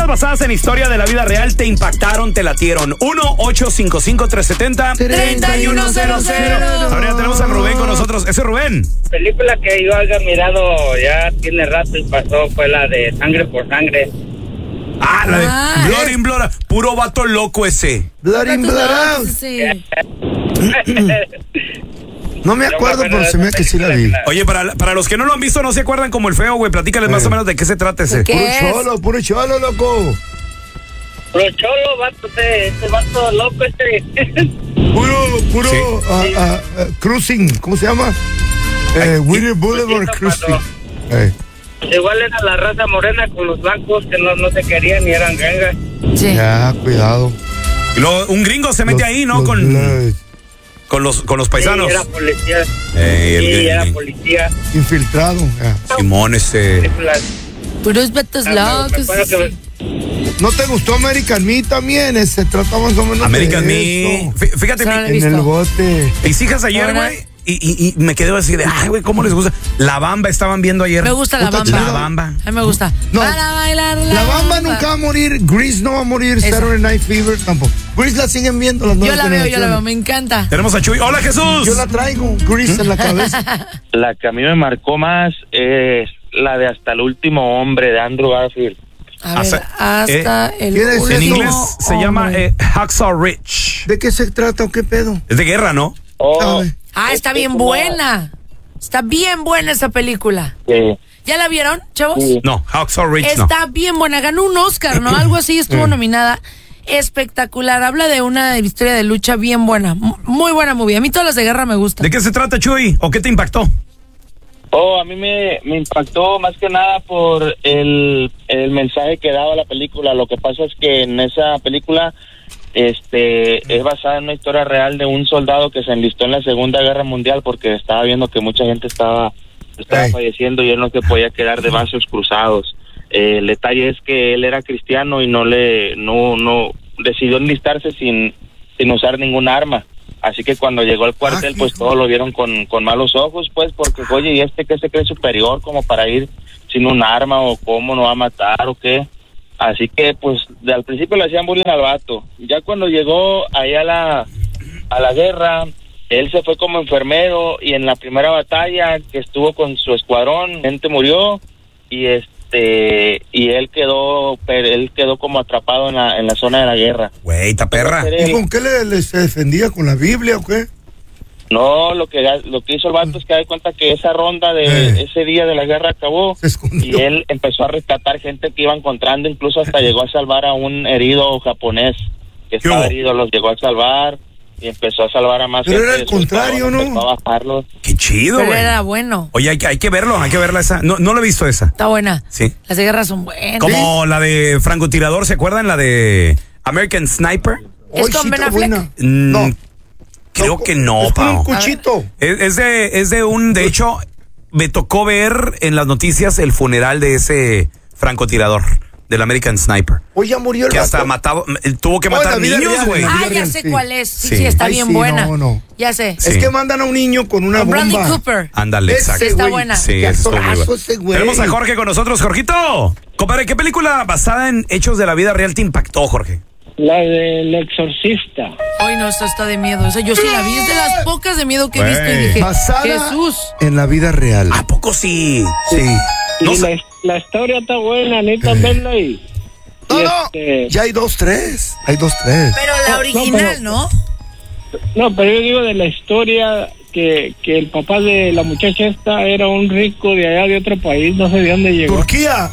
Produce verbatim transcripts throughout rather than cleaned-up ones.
basadas en historia de la vida real te impactaron, te latieron. uno ocho cinco cinco, tres siete cero, tres uno cero cero. Ahora ya tenemos a Rubén con nosotros. ¿Ese es Rubén? La película que yo haya mirado ya tiene rato y pasó fue la de Sangre por Sangre. Ah, la de Ah. Blood in Blood Out. Puro vato loco ese. Blood in, blood out. Sí. No me acuerdo, pero se me hace que sí la vi. Oye, para, para los que no lo han visto, no se acuerdan como el feo, güey. Platícales Eh. más o menos de qué se trata ese. ¿Qué? Puro es? cholo, puro cholo, loco. Pero cholo, vato, ese, ese vato loco este. Puro, puro Sí. ah, ah, ah, cruising, ¿cómo se llama? Eh, Winter Boulevard Poquito, Cruising. pato. Eh. Igual era la raza morena con los blancos que no, no se querían y eran gangas. Sí. Ya, cuidado. Y luego, un gringo se mete Los- ahí, ¿no? los Con, Bloods. con los con los paisanos. Sí, era policía. Ey, el- sí, el- era el- policía. Infiltrado. Ya. Simón ese. Películas. Puros vatos Ah, me- me locos. acuerdo que- ¿No te gustó American Me también? Eh, Se trata más o menos American de Me. eso. Fí- Fíjate, Son- mi- he En visto. el bote. mis hijas ayer, Ahora- güey, y, y, y me quedé así de, ay, güey, ¿cómo les gusta? La Bamba estaban viendo ayer. Me gusta la Puta bamba. chida. La Bamba. A mí me gusta. No. Para bailar la, La Bamba nunca va a morir, Grease no va a morir, Esa. Saturday Night Fever tampoco. Grease la siguen viendo las Yo nuevas la veo, yo la veo, generaciones. me encanta. Tenemos a Chuy. ¡Hola, Jesús! Yo la traigo, Grease en la cabeza. La que a mí me marcó más es la de Hasta el último hombre de Andrew Garfield. A ver, Hasta- hasta eh, el ¿quién es? último En inglés se hombre. llama eh, Hacksaw Ridge. ¿De qué se trata o qué pedo? Es de guerra, ¿no? Oh, Ay. Ah, está es bien como- buena. Está bien buena esa película. eh, ¿Ya la vieron, chavos? Sí. No, Hacksaw Ridge no. Está bien buena. Ganó un Oscar, ¿no? Algo así, estuvo nominada. Espectacular. Habla de una historia de lucha bien buena. M- Muy buena movie. A mí todas las de guerra me gustan. ¿De qué se trata, Chuy? ¿O qué te impactó? oh, a mí me, me impactó más que nada por el, el mensaje que daba la película. Lo que pasa es que en esa película este es basada en una historia real de un soldado que se enlistó en la Segunda Guerra Mundial porque estaba viendo que mucha gente estaba, estaba Ey. falleciendo y él no se podía quedar de brazos cruzados. Eh, el detalle es que él era cristiano y no le no no decidió enlistarse sin sin usar ningún arma. Así que cuando llegó al cuartel, Ah, pues hijo. todos lo vieron con, con malos ojos, pues, porque, oye, ¿y este qué se cree superior como para ir sin un arma o cómo no va a matar o qué? Así que, pues, de, al principio le hacían bullying al vato. Ya cuando llegó ahí a la, a la guerra, él se fue como enfermero y en la primera batalla que estuvo con su escuadrón, gente murió y este y él quedó pero él quedó como atrapado en la, en la zona de la guerra. Güey, ta perra. ¿Y con qué le, le se defendía? ¿Con la Biblia o qué? No, lo que lo que hizo el vato es que da cuenta que esa ronda de Eh. ese día de la guerra acabó Se escondió. y él empezó a rescatar gente que iba encontrando, incluso hasta llegó a salvar a un herido japonés que ¿Qué estaba hubo? herido, los llegó a salvar y empezó a salvar a más Pero gente. era el de su escuadrón, contrario, ¿no? empezó a bajarlos. Qué chido, Pero güey. era bueno. Oye, hay que, hay que verlo, hay que verla esa. No, no lo he visto esa. Está buena. Sí. Las de guerra son buenas. Como la de francotirador, ¿se acuerdan? La de American Sniper. ¿Es Hoy con sí Ben está Affleck? buena. Mm, No. Creo que no, Es con Pao. un cuchito. Es, es de, es de un, de hecho, me tocó ver en las noticias el funeral de ese francotirador, del American Sniper. Hoy ya murió el Que hasta vato. mataba, tuvo que Oh, matar la vida niños, real, güey. la vida Ah, ya real, sé sí. cuál es. Sí, Sí. sí, está Ay, bien sí, buena. no, no. Ya sé. Sí. Es que mandan a un niño con una Con Bradley bomba. Cooper. Ándale, Ese exacto. Está güey. buena. Sí, Qué eso estuvo muy actorazo bueno. ese güey. Tenemos a Jorge con nosotros. Jorgito, compadre, ¿qué película basada en hechos de la vida real te impactó, Jorge? La del exorcista. Ay, no, esta está de miedo. O sea, yo sí la vi. Es de las pocas de miedo que he visto y Güey. dije, Basada Jesús. en la vida real. ¿A poco sí? Sí. No y sé. la, la historia está buena, necesitan verla y... No, y no. este- Ya hay dos, tres. Hay dos, tres. Pero la No, no, original, pero- ¿no? No, pero yo digo de la historia que, que el papá de la muchacha esta era un rico de allá de otro país, no sé de dónde llegó. Turquía.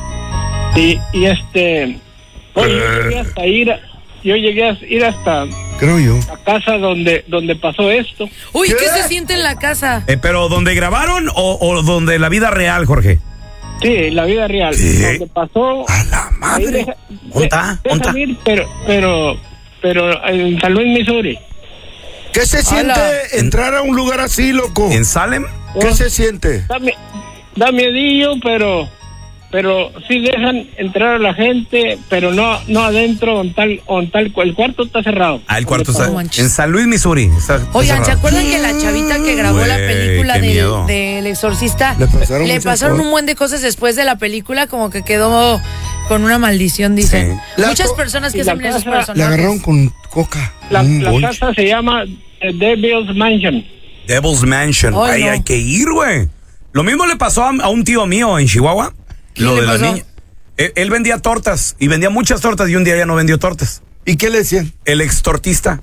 Y, y este... Oye, yo llegué hasta ir... a- Yo llegué a ir hasta Creo yo. la casa donde donde pasó esto. Uy, ¿qué, ¿Qué? se siente en la casa? Eh, ¿Pero donde grabaron o, o donde la vida real, Jorge? Sí, la vida real. ¿Qué? Donde pasó... A la ahí madre. deja- ¿Dónde está? de- ¿Dónde dejan ir, pero, pero, pero en San Luis, Missouri. ¿Qué se siente Hola. entrar a un lugar así, loco? ¿En Salem? ¿Qué se siente? Da, mi- da miedillo, pero pero sí dejan entrar a la gente, pero no no adentro, en tal, en tal, el cuarto está cerrado. Ah, el cuarto No está manches. en San Luis, Missouri. Está- está Oigan, ¿se cerrado. acuerdan que la chavita que grabó la Güey, película qué del, miedo. del exorcista Le pasaron muchas pasaron cosas. un buen de cosas después de la película, como que quedó con una maldición, dicen. Sí. Muchas La- personas que y la hacen esos casa- personajes. Le agarraron con coca. La, un la bonche. casa se llama eh, Devil's Mansion. Devil's Mansion. Ay, Ay, no. hay que ir, güey. Lo mismo le pasó a, a un tío mío en Chihuahua. ¿Qué Lo le de la pasó? niña. Él, él vendía tortas y vendía muchas tortas y un día ya no vendió tortas. ¿Y qué le decían? El extortista.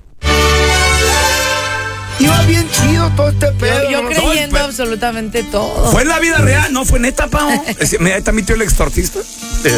Iba bien chido todo este pedo. Yo, yo ¿no? creyendo pero- absolutamente todo. Fue en la vida real, no fue neta, Pao. Ahí está mi tío el extortista.